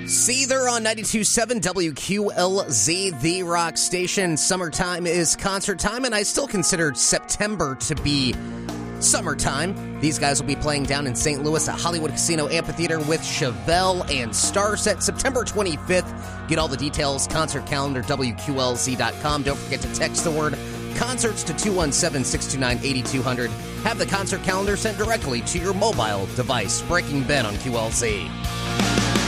Seether on 92.7 WQLZ, the rock station. Summertime is concert time, and I still consider September to be summertime. These guys will be playing down in St. Louis at Hollywood Casino Amphitheater with Chevelle and Starset September 25th. Get all the details, concert calendar, WQLZ.com. Don't forget to text the word concerts to 217-629-8200. Have the concert calendar sent directly to your mobile device. Breaking Ben on QLZ.